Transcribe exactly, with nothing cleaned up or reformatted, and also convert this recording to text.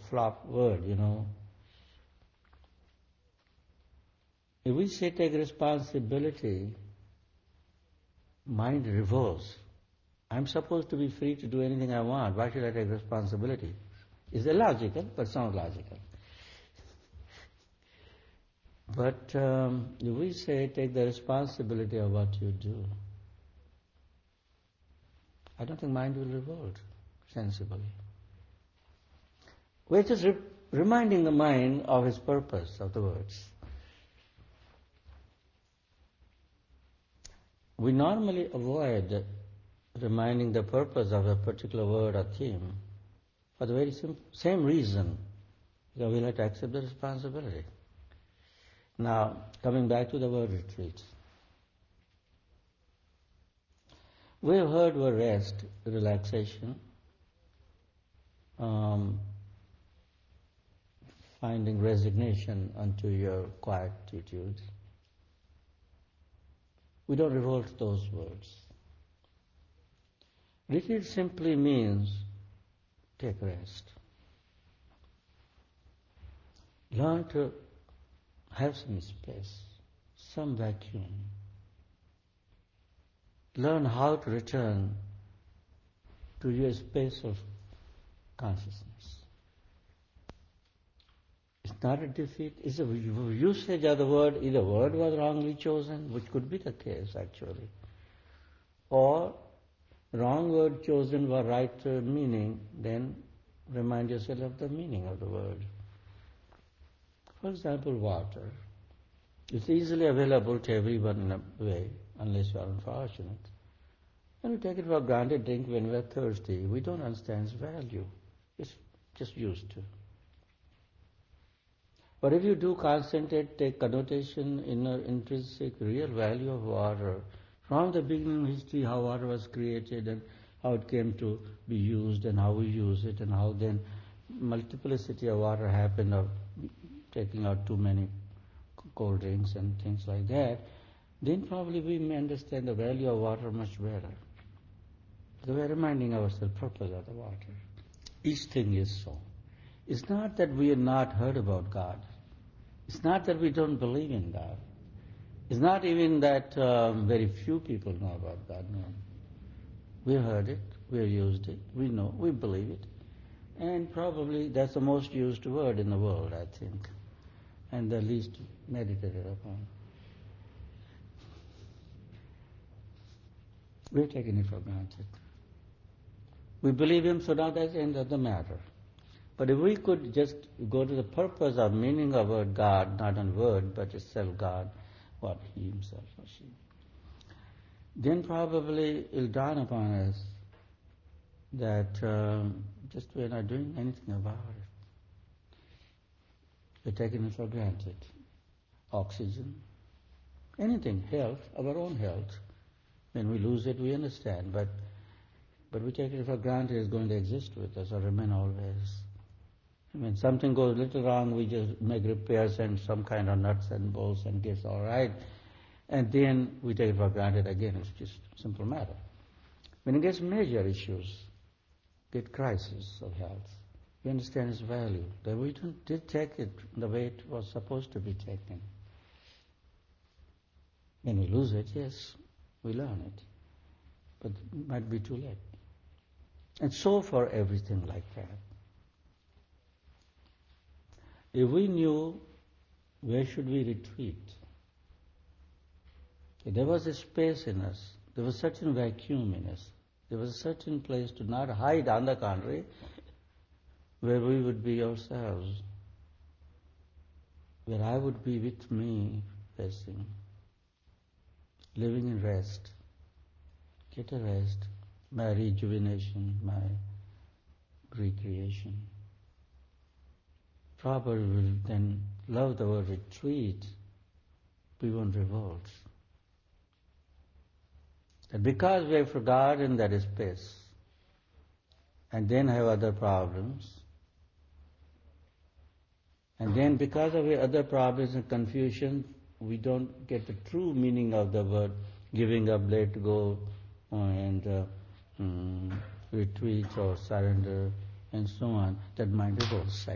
flop word, you know. If we say take responsibility, mind revolts. I'm supposed to be free to do anything I want. Why should I take responsibility? It's illogical, but sounds logical. But um, if we say take the responsibility of what you do, I don't think mind will revolt sensibly. We're just re- reminding the mind of its purpose of the words. We normally avoid reminding the purpose of a particular word or theme for the very sim- same reason, because we like to accept the responsibility. Now, coming back to the word retreat. We have heard word rest, relaxation, um, finding resignation unto your quietude. We don't revolt those words. Retreat simply means take rest. Learn to have some space, some vacuum. Learn how to return to your space of consciousness. It's not a defeat, it's a usage of the word. Either word was wrongly chosen, which could be the case actually, or wrong word chosen for right uh, meaning, then remind yourself of the meaning of the word. For example, water. It's easily available to everyone in a way, unless you are unfortunate. And we take it for granted, drink when we are thirsty. We don't understand its value. It's just used to. But if you do concentrate, take connotation, inner, intrinsic, real value of water, from the beginning of history, how water was created and how it came to be used and how we use it and how then multiplicity of water happened of taking out too many cold drinks and things like that, then probably we may understand the value of water much better. So we are reminding ourselves the purpose of the water. Each thing is so. It's not that we have not heard about God. It's not that we don't believe in God. It's not even that um, very few people know about God. No. We heard it, we used it, we know, we believe it. And probably that's the most used word in the world, I think, and the least meditated upon. We're taking it for granted. We believe Him, so now that's the end of the matter. But if we could just go to the purpose of meaning of word God, not on word, but itself God, what He Himself or she, then probably it'll dawn upon us that um, just we're not doing anything about it. We're taking it for granted. Oxygen, anything, health, our own health. When we lose it, we understand, but but we take it for granted it's going to exist with us or remain always. When something goes a little wrong, we just make repairs and some kind of nuts and bolts and gets all right. And then we take it for granted again. It's just a simple matter. When it gets major issues, get crisis of health, we understand its value. That we don't, did take it the way it was supposed to be taken. When we lose it, yes, we learn it. But it might be too late. And so for everything like that. If we knew where should we retreat, if there was a space in us, there was a certain vacuum in us, there was a certain place to not hide, on the contrary, where we would be ourselves, where I would be with me facing, living in rest, get a rest, my rejuvenation, my recreation. Probably will then love the word retreat, we won't revolt. That because we have forgotten that space, and then have other problems, and then because of the other problems and confusion, we don't get the true meaning of the word giving up, let go, uh, and uh, um, retreat or surrender, and so on. That mind revolts.